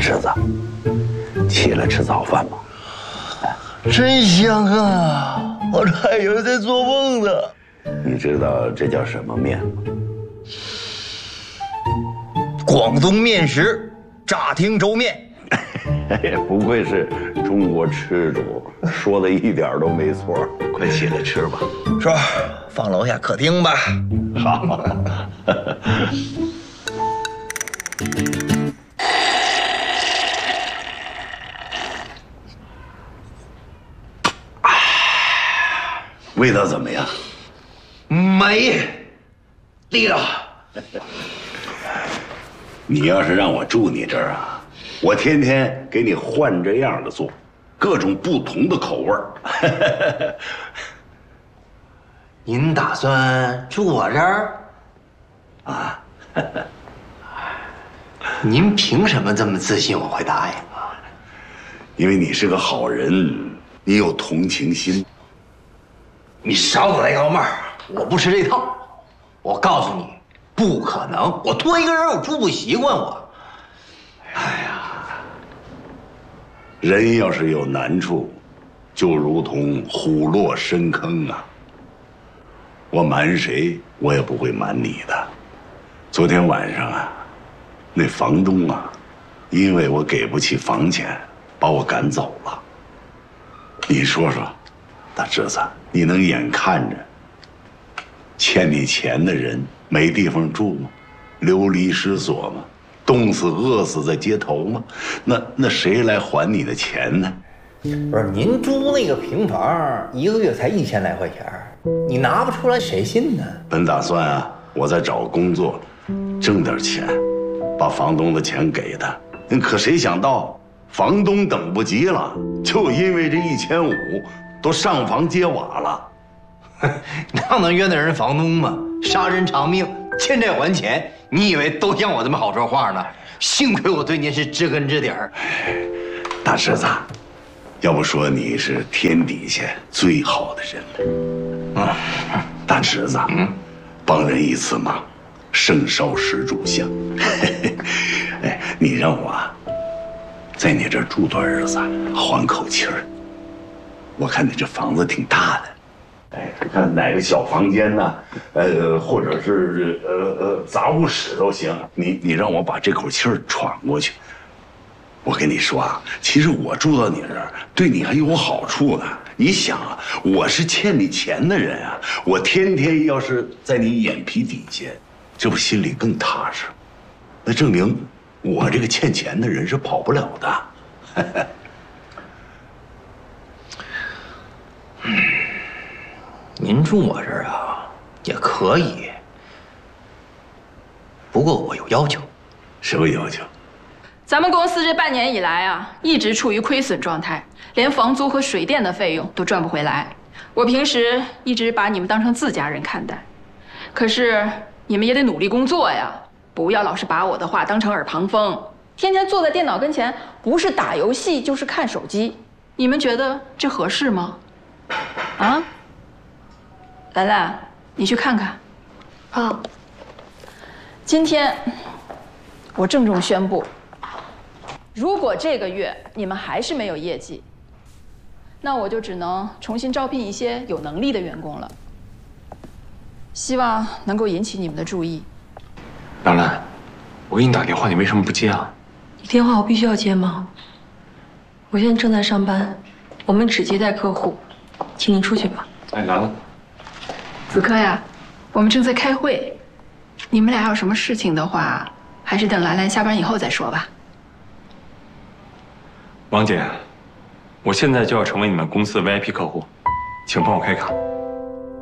侄子，起来吃早饭吧。 真香啊！我这还以为在做梦呢。 你知道这叫什么面吗？ 广东面食，炸听粥面。 不愧是中国吃主，说的一点都没错。快起来吃吧。 是吧？放楼下客厅吧。 好。味道怎么样？ 美，地道。 你要是让我住你这儿啊，我天天给你换着样的做，各种不同的口味儿。 您打算住我这儿？ 啊？ 您凭什么这么自信我会答应啊？ 因为你是个好人，你有同情心。 你少给我来高帽，我不吃这套。我告诉你，不可能！我多一个人，我住不习惯我。 哎呀，人要是有难处，就如同虎落深坑啊。我瞒谁，我也不会瞒你的。昨天晚上啊，那房东啊，因为我给不起房钱，把我赶走了。你说说，大侄子，你能眼看着欠你钱的人没地方住吗？流离失所吗？冻死饿死在街头吗？那谁来还你的钱呢？ 不是您租那个平房，一个月才1000来块钱，你拿不出来，谁信呢？ 本打算啊，我再找工作，挣点钱，把房东的钱给他。可谁想到，房东等不及了，就因为这1500，都上房揭瓦了。 那能怨得人房东吗？杀人偿命，欠债还钱，你以为都像我这么好说话呢？幸亏我对您是知根知底儿。 大侄子，要不说你是天底下最好的人了。大侄子，帮人一次忙，胜烧10炷香。哎，你让我在你这儿住段日子，缓口气儿。我看你这房子挺大的。哎，看哪个小房间呢？或者是杂物室都行。你让我把这口气儿喘过去。我跟你说啊，其实我住到你这儿，对你还有好处呢。你想啊，我是欠你钱的人啊，我天天要是在你眼皮底下，这不心里更踏实？那证明我这个欠钱的人是跑不了的。 您住我这儿啊，也可以，不过我有要求。 什么要求？ 咱们公司这半年以来啊，一直处于亏损状态，连房租和水电的费用都赚不回来。我平时一直把你们当成自家人看待，可是你们也得努力工作呀，不要老是把我的话当成耳旁风，天天坐在电脑跟前，不是打游戏就是看手机。你们觉得这合适吗？啊？兰兰，你去看看。 好。 今天我郑重宣布，如果这个月你们还是没有业绩，那我就只能重新招聘一些有能力的员工了。希望能够引起你们的注意。 兰兰，我给你打电话，你为什么不接啊？ 你电话我必须要接吗？我现在正在上班，我们只接待客户，请你出去吧。 哎，兰兰。 子柯呀，我们正在开会，你们俩有什么事情的话，还是等兰兰下班以后再说吧。 王姐，我现在就要成为你们公司的 VIP 客户，请帮我开卡。